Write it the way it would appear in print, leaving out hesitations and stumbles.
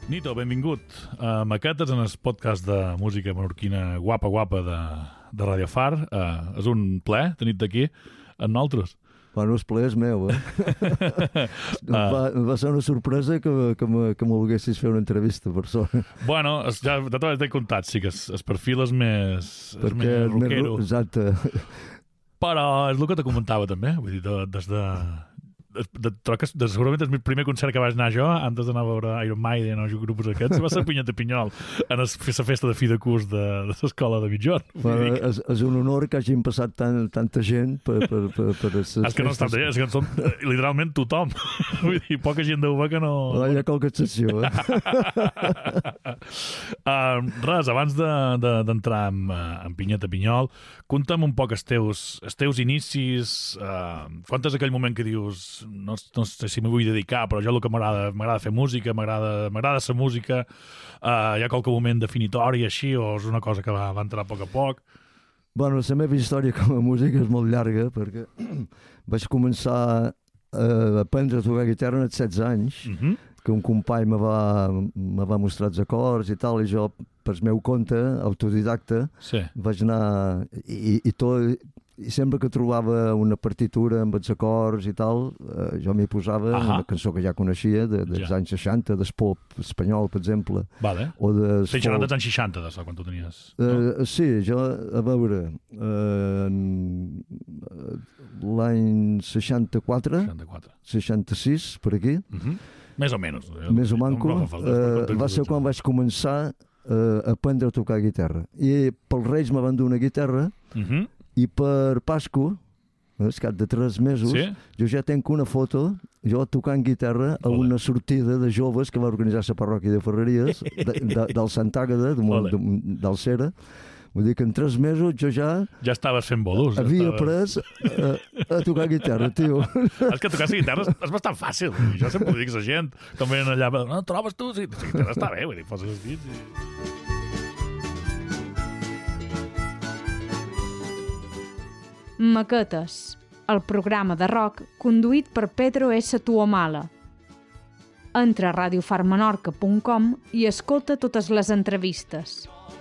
Nito, benvingut a Maquetes, en el podcast de música menorquina guapa de Radio Far. És un plaer tenir-te aquí amb nosaltres. Bueno, el plaer és meu, va ser una sorpresa que me volguessis fer una entrevista per sort. Bueno, ja de tot t'he contat, sí que el perfil és més rockero. Exacte. Però és el que te comentava també, vull dir, des de segurament el primer concert que vaig anar jo antes d'anar a veure Iron Maiden o grups aquests va ser Pinyata Pinyol en la festa de fi de curs de l'escola de mitjorn. És un honor que hagin passat tanta gent per és que no estan d'allà, és que són literalment tothom. Vull dir, poca gent deu veure que no... Hi ha qualque excepció, Res, abans d'entrar en Pinyata Pinyol, conta'm un poc els teus inicis, quan és aquell moment que dius no sé si m'hi vull dedicar, però jo el que m'agrada fer música, m'agrada la música, hi ha qualque moment definitori així, o és una cosa que va entrar a poc? Bueno, la meva història com a música és molt llarga, perquè vaig començar a aprendre a tocar guitarra als 16 anys, que un company me va mostrar els acords i tal, i jo, per meu compte, autodidacta, vaig anar i sempre que trobava una partitura amb els acords i tal, jo m'hi posava una cançó que ja coneixia dels anys 60, del pop espanyol, per exemple. Vale. Estic xerrant dels anys 60, de quan tu tenies. Sí, jo, a veure, l'any 64, 66, per aquí. Més o menys. Més o manco. Va ser quan vaig començar a aprendre a tocar guitarra. I pels Reis me van donar una guitarra i per Pasco, al cap de 3 mesos, jo ja tenc una foto, jo tocant guitarra a una sortida de joves que va organitzar la parròquia de Ferreries, del Sant Àgata, del Cera. Vull dir que en 3 mesos jo ja estaves fent bolos. Havia après a tocar guitarra, tio. És que tocar la guitarra és bastant fàcil. Jo sempre ho dic a la gent, quan venen allà, no, trobes tu? La guitarra està bé, vull dir, poses els dits i... Maquetes, el programa de rock conduït per Pedro S. Tuomala. Entra a radiofarmenorca.com i escolta totes les entrevistes.